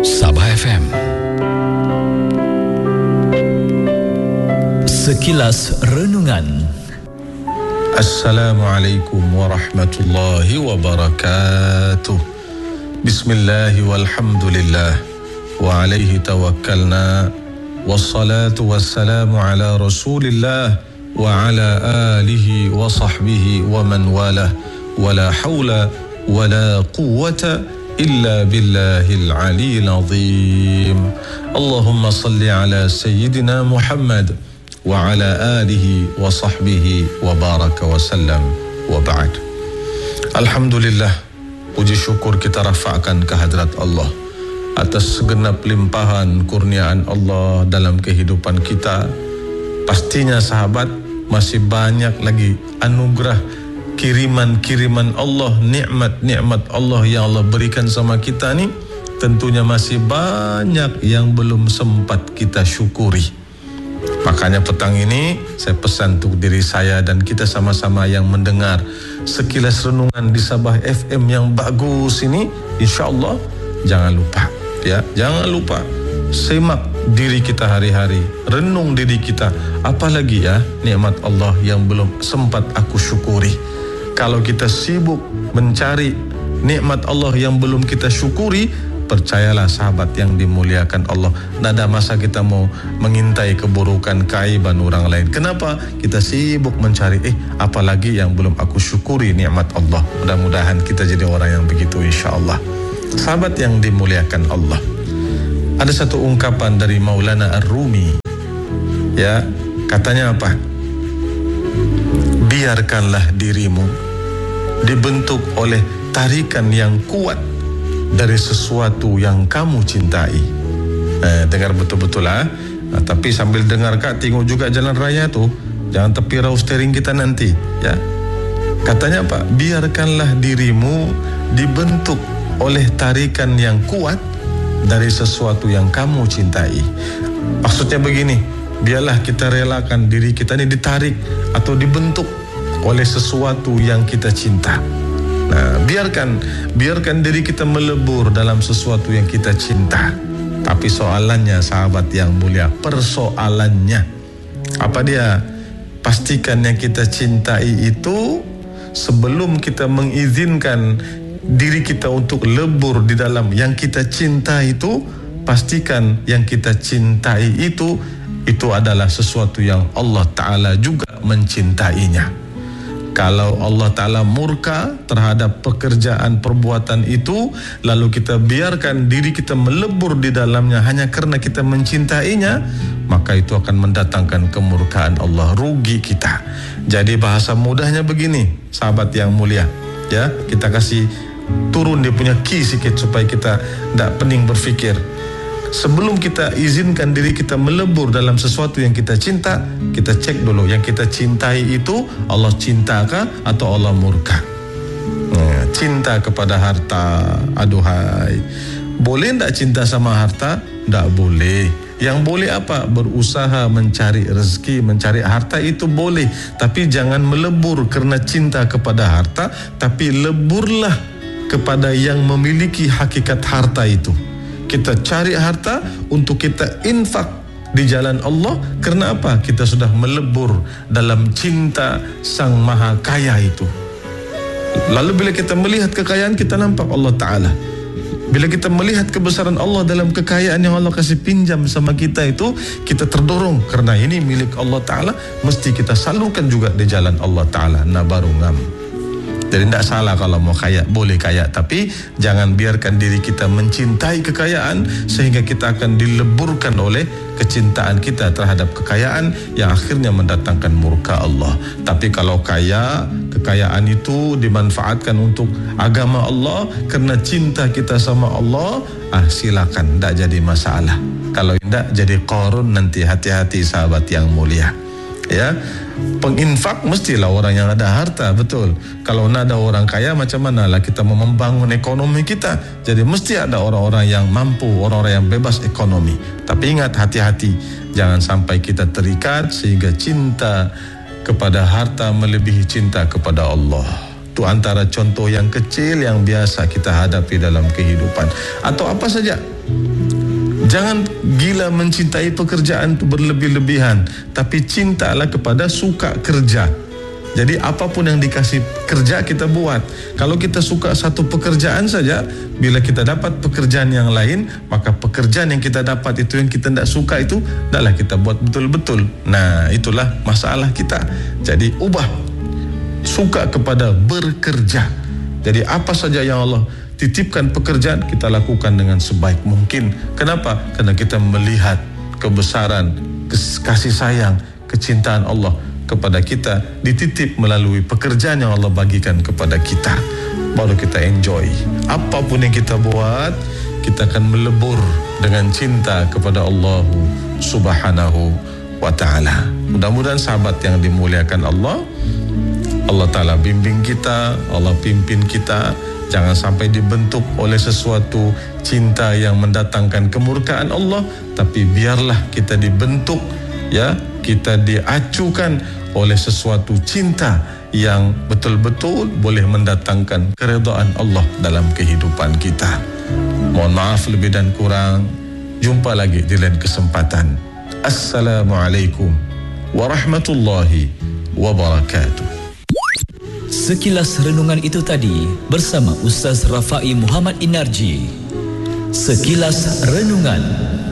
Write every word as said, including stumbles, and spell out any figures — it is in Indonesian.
Sabah F M. Sekilas Renungan. Assalamualaikum warahmatullahi wabarakatuh. Bismillah walhamdulillah wa alaihi tawakkalna. Wassalatu wassalamu ala rasulillah wa ala alihi wa sahbihi wa man walah. Wala hawla wala quwwata إلا بالله العلي العظيم. اللهم صل على سيدنا محمد وعلى آله وصحبه وبارك وسلم وبعد. Alhamdulillah, puji syukur kita rafa'kan kehadrat Allah atas segenap limpahan kurniaan Allah dalam kehidupan kita. Pastinya sahabat, masih banyak lagi anugerah, kiriman-kiriman Allah, nikmat-nikmat Allah yang Allah berikan sama kita ni, tentunya masih banyak yang belum sempat kita syukuri. Makanya petang ini saya pesan untuk diri saya dan kita sama-sama yang mendengar sekilas renungan di Sabah F M yang bagus ini, insya-Allah jangan lupa ya, jangan lupa semak diri kita hari-hari, renung diri kita, apalagi ya nikmat Allah yang belum sempat aku syukuri. Kalau kita sibuk mencari nikmat Allah yang belum kita syukuri, percayalah sahabat yang dimuliakan Allah, tidak ada masa kita mau mengintai keburukan, keaiban orang lain. Kenapa? Kita sibuk mencari, eh apalagi yang belum aku syukuri nikmat Allah. Mudah-mudahan kita jadi orang yang begitu, insya Allah. Sahabat yang dimuliakan Allah, ada satu ungkapan dari Maulana Ar-Rumi, ya, katanya apa? Biarkanlah dirimu dibentuk oleh tarikan yang kuat dari sesuatu yang kamu cintai. Eh, dengar betul-betul lah. Nah, tapi sambil dengar kak, tengok juga jalan raya tuh, jangan tepi raus steering kita nanti. Ya, katanya apa? Biarkanlah dirimu dibentuk oleh tarikan yang kuat dari sesuatu yang kamu cintai. Maksudnya begini, biarlah kita relakan diri kita ini ditarik atau dibentuk oleh sesuatu yang kita cinta. Nah, biarkan biarkan diri kita melebur dalam sesuatu yang kita cinta. Tapi soalannya sahabat yang mulia, persoalannya apa dia? Pastikan yang kita cintai itu, sebelum kita mengizinkan diri kita untuk lebur di dalam yang kita cinta itu, pastikan yang kita cintai itu itu adalah sesuatu yang Allah Ta'ala juga mencintainya. Kalau Allah Ta'ala murka terhadap pekerjaan perbuatan itu, lalu kita biarkan diri kita melebur di dalamnya hanya karena kita mencintainya, maka itu akan mendatangkan kemurkaan Allah, rugi kita. Jadi bahasa mudahnya begini, sahabat yang mulia, ya, kita kasih turun dia punya key sikit supaya kita tidak pening berfikir. Sebelum kita izinkan diri kita melebur dalam sesuatu yang kita cinta, kita cek dulu yang kita cintai itu Allah cintakah atau Allah murka. Nah, cinta kepada harta, aduhai, boleh tidak cinta sama harta? Tidak boleh. Yang boleh apa? Berusaha mencari rezeki, mencari harta itu boleh, tapi jangan melebur karena cinta kepada harta, tapi leburlah kepada yang memiliki hakikat harta itu. Kita cari harta untuk kita infak di jalan Allah. Karena apa? Kita sudah melebur dalam cinta Sang Maha Kaya itu. Lalu bila kita melihat kekayaan, kita nampak Allah Ta'ala. Bila kita melihat kebesaran Allah dalam kekayaan yang Allah kasih pinjam sama kita itu, kita terdorong karena ini milik Allah Ta'ala, mesti kita salurkan juga di jalan Allah Ta'ala. Nah baru ngam. Jadi tidak salah kalau mau kaya, boleh kaya, tapi jangan biarkan diri kita mencintai kekayaan sehingga kita akan dileburkan oleh kecintaan kita terhadap kekayaan yang akhirnya mendatangkan murka Allah. Tapi kalau kaya, kekayaan itu dimanfaatkan untuk agama Allah karena cinta kita sama Allah, ah silakan, tidak jadi masalah. Kalau tidak jadi Qarun nanti, hati-hati sahabat yang mulia. Ya, penginfak mestilah orang yang ada harta, betul. Kalau tidak ada orang kaya, macam mana lah kita mau membangun ekonomi kita? Jadi mesti ada orang-orang yang mampu, orang-orang yang bebas ekonomi. Tapi ingat, hati-hati, jangan sampai kita terikat sehingga cinta kepada harta melebihi cinta kepada Allah. Itu antara contoh yang kecil yang biasa kita hadapi dalam kehidupan. Atau apa saja Jangan gila mencintai pekerjaan itu berlebih-lebihan, tapi cintalah kepada suka kerja. Jadi apapun yang dikasih kerja kita buat. Kalau kita suka satu pekerjaan saja, bila kita dapat pekerjaan yang lain, maka pekerjaan yang kita dapat itu yang kita tidak suka itu, tidaklah kita buat betul-betul. Nah, itulah masalah kita. Jadi ubah, suka kepada bekerja. Jadi apa saja yang Allah titipkan pekerjaan, kita lakukan dengan sebaik mungkin. Kenapa? Karena kita melihat kebesaran, kasih sayang, kecintaan Allah kepada kita dititip melalui pekerjaan yang Allah bagikan kepada kita. Baru kita enjoy. Apapun yang kita buat, kita akan melebur dengan cinta kepada Allah Subhanahu wa ta'ala. Mudah-mudahan sahabat yang dimuliakan Allah, Allah Ta'ala bimbing kita, Allah pimpin kita. Jangan sampai dibentuk oleh sesuatu cinta yang mendatangkan kemurkaan Allah, tapi biarlah kita dibentuk, ya, kita diacukan oleh sesuatu cinta yang betul-betul boleh mendatangkan keridhaan Allah dalam kehidupan kita. Mohon maaf lebih dan kurang. Jumpa lagi di lain kesempatan. Assalamualaikum warahmatullahi wabarakatuh. Sekilas renungan itu tadi bersama Ustaz Rafai Muhammad Inarji. Sekilas renungan.